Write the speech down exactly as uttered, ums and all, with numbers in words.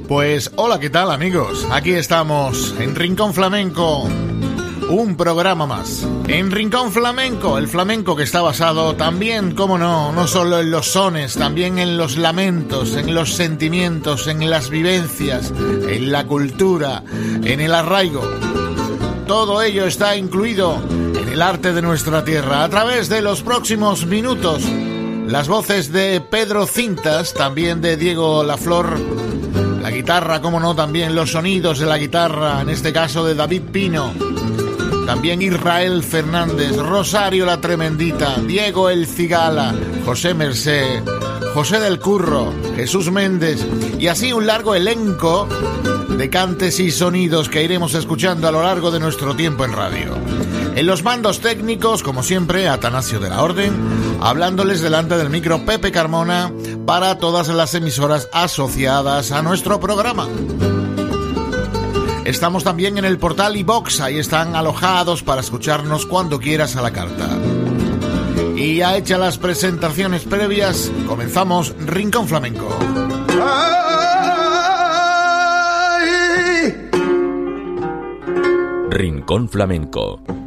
Pues hola, ¿qué tal, amigos? Aquí estamos en Rincón Flamenco, un programa más. En Rincón Flamenco, el flamenco que está basado también, cómo no, no solo en los sones, también en los lamentos, en los sentimientos, en las vivencias, en la cultura, en el arraigo. Todo ello está incluido en el arte de nuestra tierra. A través de los próximos minutos, las voces de Pedro Cintas, también de Diego Laflor, la guitarra, cómo no, también los sonidos de la guitarra, en este caso de David Pino, también Israel Fernández, Rosario la Tremendita, Diego el Cigala, José Mercé, José del Curro, Jesús Méndez, y así un largo elenco de cantes y sonidos que iremos escuchando a lo largo de nuestro tiempo en radio. En los mandos técnicos, como siempre, Atanasio de la Orden, hablándoles delante del micro Pepe Carmona para todas las emisoras asociadas a nuestro programa. Estamos también en el portal iVox, ahí están alojados para escucharnos cuando quieras a la carta. Y ya hechas las presentaciones previas, comenzamos Rincón Flamenco. Rincón Flamenco,